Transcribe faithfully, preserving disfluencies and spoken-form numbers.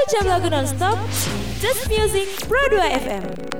jam lagu non-stop, Just Music Pro dua F M.